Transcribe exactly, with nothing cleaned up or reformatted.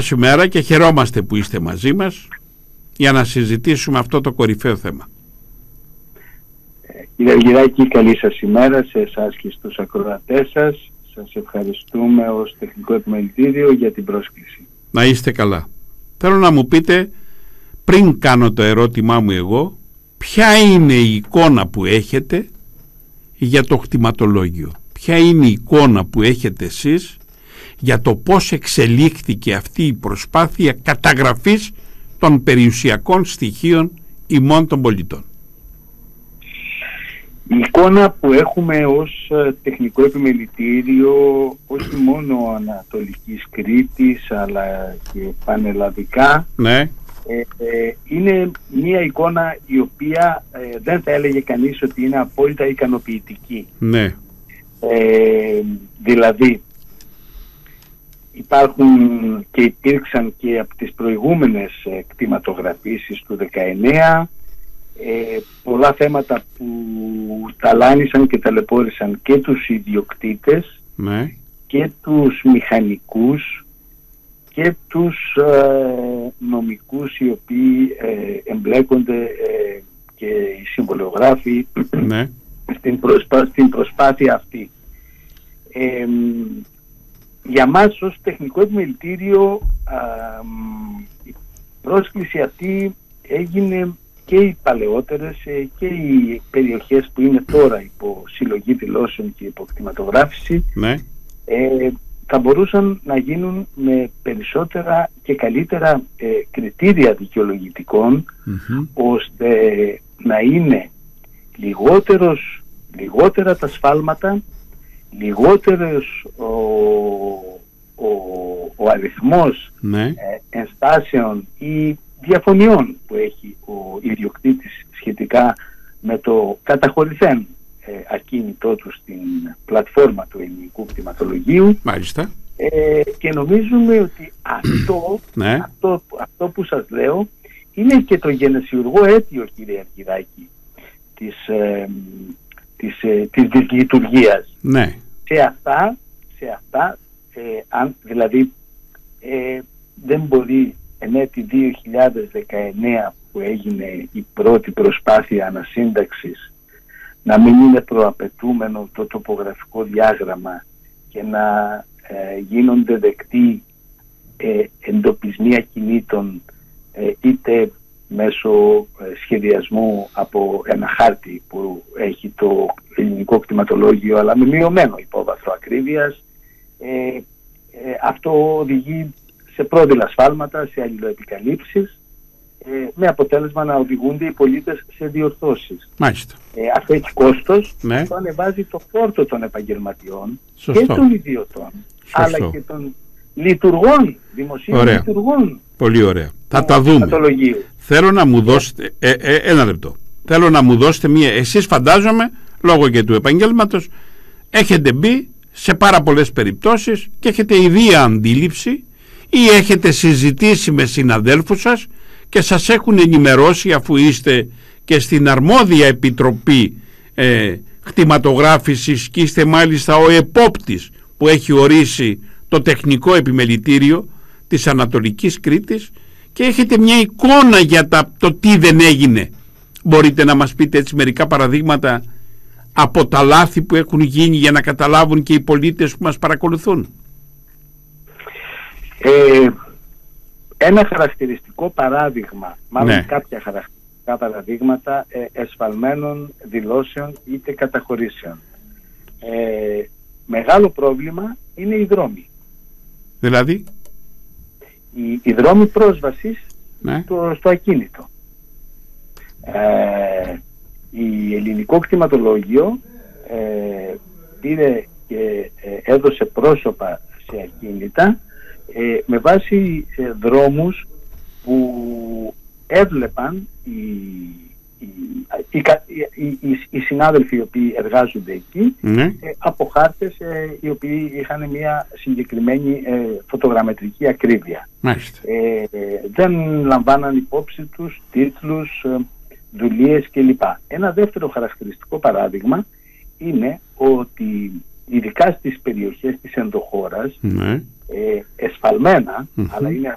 σήμερα και χαιρόμαστε που είστε μαζί μας για να συζητήσουμε αυτό το κορυφαίο θέμα. Κύριε Αργυράκη, καλή σας ημέρα σε εσάς και στους ακροατές σας. Σας ευχαριστούμε ως τεχνικό επιμελητήριο για την πρόσκληση. Να είστε καλά. Θέλω να μου πείτε, πριν κάνω το ερώτημά μου εγώ, ποια είναι η εικόνα που έχετε για το κτηματολόγιο. Ποια είναι η εικόνα που έχετε εσείς για το πώς εξελίχθηκε αυτή η προσπάθεια καταγραφής των περιουσιακών στοιχείων ημών των πολιτών. Η εικόνα που έχουμε ως τεχνικό επιμελητήριο, όχι μόνο Ανατολικής Κρήτης αλλά και πανελλαδικά, ναι. ε, ε, είναι μια εικόνα η οποία ε, δεν θα έλεγε κανείς ότι είναι απόλυτα ικανοποιητική. Ναι. Ε, δηλαδή υπάρχουν και υπήρξαν και από τις προηγούμενες κτηματογραφήσεις του δεκαεννέα ε, πολλά θέματα που ταλάνισαν και ταλαιπώρησαν και τους ιδιοκτήτες, ναι, και τους μηχανικούς και τους ε, νομικούς οι οποίοι ε, εμπλέκονται ε, και οι συμβολιογράφοι, ναι, στην, προσπά, στην προσπάθεια αυτή. Ε, για μας ως τεχνικό επιμελητήριο α, η πρόσκληση αυτή έγινε και οι παλαιότερες και οι περιοχές που είναι τώρα υπό συλλογή δηλώσεων και υπό κτηματογράφηση, ναι, ε, θα μπορούσαν να γίνουν με περισσότερα και καλύτερα ε, κριτήρια δικαιολογητικών, mm-hmm, ώστε να είναι λιγότερος, λιγότερα τα σφάλματα, λιγότερος ο, ο, ο αριθμός, ναι, ε, ενστάσεων ή διαφωνιών που έχει ο ιδιοκτήτης σχετικά με το καταχωρηθέν ε, ακίνητό του στην πλατφόρμα του ελληνικού κτηματολογίου. Μάλιστα. Ε, και νομίζουμε ότι αυτό, ναι, αυτό, αυτό που σας λέω είναι και το γενεσιουργό αίτιο, κύριε Αργυράκη, της, ε, της, ε, της δυσλειτουργίας. Ναι. Σε αυτά, σε αυτά ε, αν, δηλαδή ε, δεν μπορεί εν έτη δύο χιλιάδες δεκαεννέα που έγινε η πρώτη προσπάθεια ανασύνταξης να μην είναι προαπαιτούμενο το τοπογραφικό διάγραμμα και να ε, γίνονται δεκτοί ε, εντοπισμοί ακινήτων ε, είτε μέσω ε, σχεδιασμού από ένα χάρτη που έχει το ελληνικό κτηματολόγιο αλλά με μειωμένο υπόβαθρο ακρίβειας. Ε, ε, αυτό οδηγεί σε πρόδειλα σφάλματα, σε αλληλοεπικαλύψεις, ε, με αποτέλεσμα να οδηγούνται οι πολίτες σε διορθώσεις. Μάλιστα. Ε, αυτό έχει κόστος, ναι, αυτό ανεβάζει το φόρτο των επαγγελματιών. Σωστό. Και των ιδιωτών, σωστό, αλλά και των λειτουργών, δημοσίων, ωραία, λειτουργών. Πολύ ωραία. Θα τα δούμε. Θέλω να μου δώσετε, ε, ε, ένα λεπτό, θέλω να μου δώσετε μία, εσείς φαντάζομαι, λόγω και του επαγγέλματος, έχετε μπει σε πάρα πολλές περιπτώσεις και έχετε ιδία αντίληψη ή έχετε συζητήσει με συναδέλφους σας και σας έχουν ενημερώσει, αφού είστε και στην αρμόδια επιτροπή ε, κτηματογράφησης και είστε μάλιστα ο επόπτης που έχει ορίσει το τεχνικό επιμελητήριο της Ανατολικής Κρήτης και έχετε μια εικόνα για τα, το τι δεν έγινε. Μπορείτε να μας πείτε έτσι μερικά παραδείγματα από τα λάθη που έχουν γίνει για να καταλάβουν και οι πολίτες που μας παρακολουθούν? Ε, ένα χαρακτηριστικό παράδειγμα, μάλλον, ναι, κάποια χαρακτηριστικά παραδείγματα ε, εσφαλμένων δηλώσεων είτε καταχωρήσεων. Ε, μεγάλο πρόβλημα είναι οι δρόμοι. Δηλαδή? Οι, οι δρόμοι πρόσβασης, ναι, στο, στο ακίνητο. Ε, η ελληνικό κτηματολόγιο ε, πήρε και ε, έδωσε πρόσωπα σε ακίνητα ε, με βάση ε, δρόμους που έβλεπαν οι, οι, οι, οι, οι, οι συνάδελφοι οι οποίοι εργάζονται εκεί, ναι, ε, από χάρτες ε, οι οποίοι είχαν μια συγκεκριμένη ε, φωτογραμμετρική ακρίβεια. Ε, δεν λαμβάναν υπόψη τους τίτλους, ε, δουλειές κλπ. Ένα δεύτερο χαρακτηριστικό παράδειγμα είναι ότι ειδικά στις περιοχές της ενδοχώρας, ναι, ε, εσφαλμένα, mm-hmm, αλλά είναι